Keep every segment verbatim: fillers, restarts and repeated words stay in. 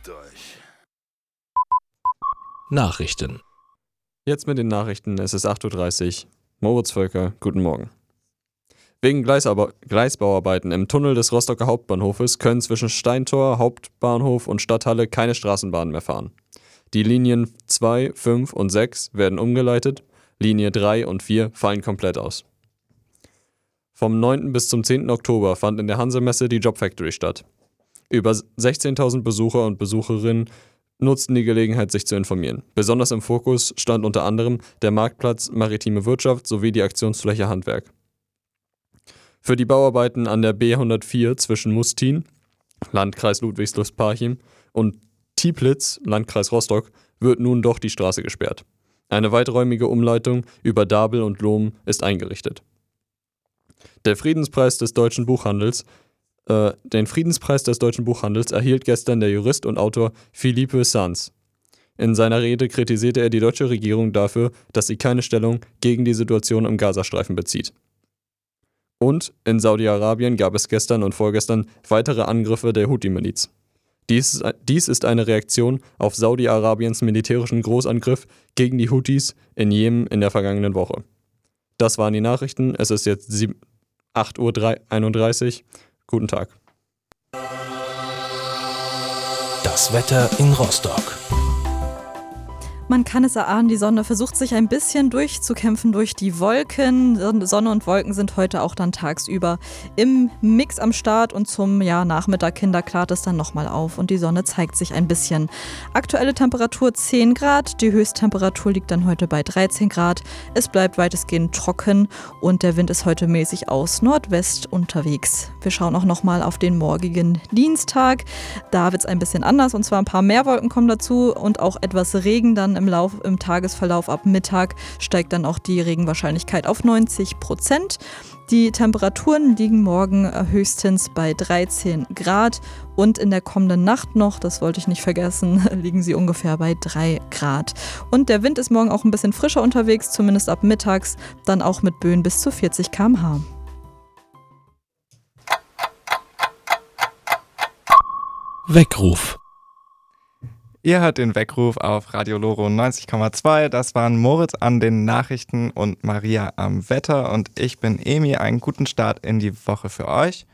Fickt euch. Nachrichten. Jetzt mit den Nachrichten, es ist acht Uhr dreißig. Moritz Völker, guten Morgen. Wegen Gleisarbe- Gleisbauarbeiten im Tunnel des Rostocker Hauptbahnhofes können zwischen Steintor, Hauptbahnhof und Stadthalle keine Straßenbahnen mehr fahren. Die Linien zwei, fünf und sechs werden umgeleitet, Linie drei und vier fallen komplett aus. Vom neunten bis zum zehnten Oktober fand in der Hanse-Messe die Job Factory statt. Über sechzehntausend Besucher und Besucherinnen nutzten die Gelegenheit, sich zu informieren. Besonders im Fokus stand unter anderem der Marktplatz Maritime Wirtschaft sowie die Aktionsfläche Handwerk. Für die Bauarbeiten an der B hundertvier zwischen Mustin, Landkreis Ludwigslust-Parchim, und Tieplitz, Landkreis Rostock, wird nun doch die Straße gesperrt. Eine weiträumige Umleitung über Dabel und Lohm ist eingerichtet. Der Friedenspreis des deutschen Buchhandels äh, Den Friedenspreis des deutschen Buchhandels erhielt gestern der Jurist und Autor Philippe Sanz. In seiner Rede kritisierte er die deutsche Regierung dafür, dass sie keine Stellung gegen die Situation im Gazastreifen bezieht. Und in Saudi-Arabien gab es gestern und vorgestern weitere Angriffe der Houthi-Miliz. Dies, dies ist eine Reaktion auf Saudi-Arabiens militärischen Großangriff gegen die Houthis in Jemen in der vergangenen Woche. Das waren die Nachrichten. Es ist jetzt acht Uhr einunddreißig. Guten Tag. Das Wetter in Rostock. Man kann es erahnen, die Sonne versucht sich ein bisschen durchzukämpfen durch die Wolken. Sonne und Wolken sind heute auch dann tagsüber im Mix am Start und zum ja, Nachmittag hin, da klart es dann nochmal auf und die Sonne zeigt sich ein bisschen. Aktuelle Temperatur zehn Grad, die Höchsttemperatur liegt dann heute bei dreizehn Grad. Es bleibt weitestgehend trocken und der Wind ist heute mäßig aus Nordwest unterwegs. Wir schauen auch nochmal auf den morgigen Dienstag. Da wird es ein bisschen anders und zwar ein paar mehr Wolken kommen dazu und auch etwas Regen dann Im, Lauf, im Tagesverlauf ab Mittag steigt dann auch die Regenwahrscheinlichkeit auf neunzig Prozent. Die Temperaturen liegen morgen höchstens bei dreizehn Grad und in der kommenden Nacht noch, das wollte ich nicht vergessen, liegen sie ungefähr bei drei Grad. Und der Wind ist morgen auch ein bisschen frischer unterwegs, zumindest ab mittags, dann auch mit Böen bis zu vierzig Kilometer pro Stunde. Weckruf. Ihr hört den Weckruf auf Radio Loro neunzig Komma zwei. Das waren Moritz an den Nachrichten und Maria am Wetter. Und ich bin Emi. Einen guten Start in die Woche für euch.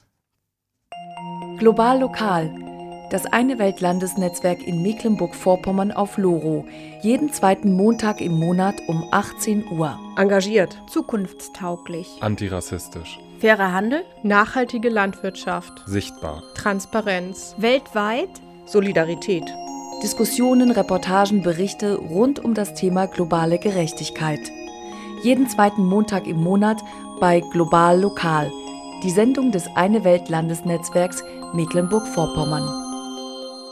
Global Lokal. Das Eine-Welt-Landesnetzwerk in Mecklenburg-Vorpommern auf Loro. Jeden zweiten Montag im Monat um achtzehn Uhr. Engagiert. Zukunftstauglich. Antirassistisch. Fairer Handel. Nachhaltige Landwirtschaft. Sichtbar. Transparenz. Weltweit. Solidarität. Diskussionen, Reportagen, Berichte rund um das Thema globale Gerechtigkeit. Jeden zweiten Montag im Monat bei Global Lokal, die Sendung des Eine-Welt-Landesnetzwerks Mecklenburg-Vorpommern.